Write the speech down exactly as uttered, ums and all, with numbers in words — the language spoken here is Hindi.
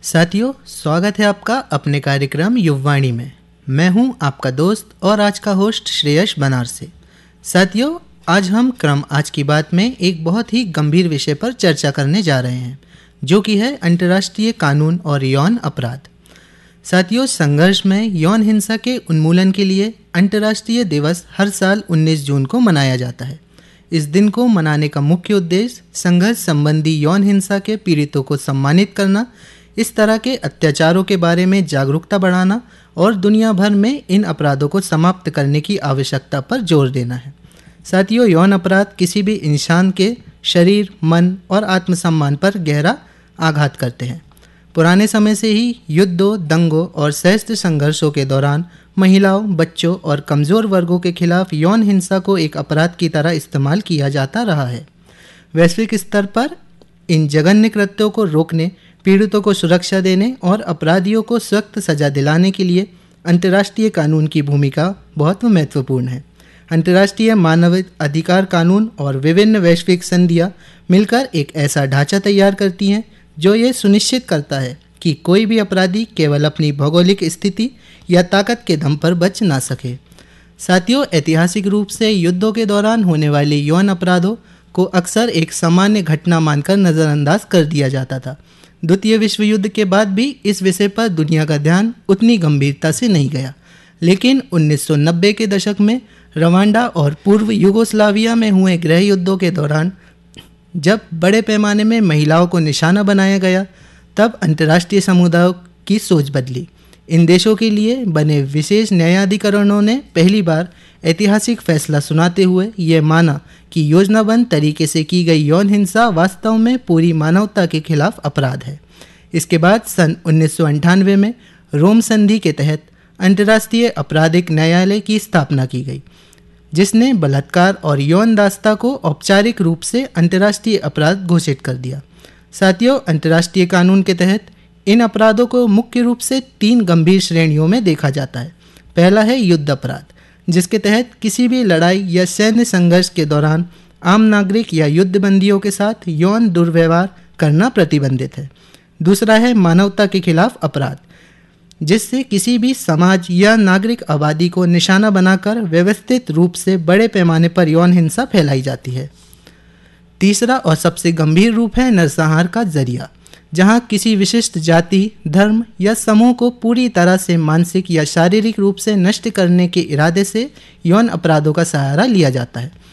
साथियों, स्वागत है आपका अपने कार्यक्रम युववाणी में। मैं हूं आपका दोस्त और आज का होस्ट श्रेयश बनारसे। साथियों, आज हम क्रम आज की बात में एक बहुत ही गंभीर विषय पर चर्चा करने जा रहे हैं, जो कि है अंतर्राष्ट्रीय कानून और यौन अपराध। साथियों, संघर्ष में यौन हिंसा के उन्मूलन के लिए अंतर्राष्ट्रीय दिवस हर साल उन्नीस जून को मनाया जाता है। इस दिन को मनाने का मुख्य उद्देश्य संघर्ष संबंधी यौन हिंसा के पीड़ितों को सम्मानित करना, इस तरह के अत्याचारों के बारे में जागरूकता बढ़ाना और दुनिया भर में इन अपराधों को समाप्त करने की आवश्यकता पर जोर देना है। साथियों, यौन अपराध किसी भी इंसान के शरीर, मन और आत्मसम्मान पर गहरा आघात करते हैं। पुराने समय से ही युद्धों, दंगों और सशस्त्र संघर्षों के दौरान महिलाओं, बच्चों और कमज़ोर वर्गों के खिलाफ यौन हिंसा को एक अपराध की तरह इस्तेमाल किया जाता रहा है। वैश्विक स्तर पर इन जघन्य कृत्यों को रोकने, पीड़ितों को सुरक्षा देने और अपराधियों को सख्त सजा दिलाने के लिए अंतर्राष्ट्रीय कानून की भूमिका बहुत महत्वपूर्ण है। अंतर्राष्ट्रीय मानव अधिकार कानून और विभिन्न वैश्विक संधियां मिलकर एक ऐसा ढांचा तैयार करती हैं जो ये सुनिश्चित करता है कि कोई भी अपराधी केवल अपनी भौगोलिक स्थिति या ताकत के दम पर बच ना सके। साथियों, ऐतिहासिक रूप से युद्धों के दौरान होने वाले यौन अपराधों को अक्सर एक सामान्य घटना मानकर नज़रअंदाज कर दिया जाता था। द्वितीय विश्व युद्ध के बाद भी इस विषय पर दुनिया का ध्यान उतनी गंभीरता से नहीं गया, लेकिन उन्नीस सौ नब्बे के दशक में रवांडा और पूर्व युगोस्लाविया में हुए गृह युद्धों के दौरान जब बड़े पैमाने में महिलाओं को निशाना बनाया गया, तब अंतर्राष्ट्रीय समुदाय की सोच बदली। इन देशों के लिए बने विशेष न्यायाधिकरणों ने पहली बार ऐतिहासिक फैसला सुनाते हुए ये माना कि योजनाबद्ध तरीके से की गई यौन हिंसा वास्तव में पूरी मानवता के खिलाफ अपराध है। इसके बाद सन उन्नीस सौ अंठानवे में रोम संधि के तहत अंतर्राष्ट्रीय आपराधिक न्यायालय की स्थापना की गई, जिसने बलात्कार और यौन दासता को औपचारिक रूप से अंतर्राष्ट्रीय अपराध घोषित कर दिया। साथियों, अंतर्राष्ट्रीय कानून के तहत इन अपराधों को मुख्य रूप से तीन गंभीर श्रेणियों में देखा जाता है। पहला है युद्ध अपराध, जिसके तहत किसी भी लड़ाई या सैन्य संघर्ष के दौरान आम नागरिक या युद्धबंदियों के साथ यौन दुर्व्यवहार करना प्रतिबंधित है। दूसरा है मानवता के खिलाफ अपराध, जिससे किसी भी समाज या नागरिक आबादी को निशाना बनाकर व्यवस्थित रूप से बड़े पैमाने पर यौन हिंसा फैलाई जाती है। तीसरा और सबसे गंभीर रूप है नरसंहार का जरिया, जहां किसी विशिष्ट जाति, धर्म या समूह को पूरी तरह से मानसिक या शारीरिक रूप से नष्ट करने के इरादे से यौन अपराधों का सहारा लिया जाता है।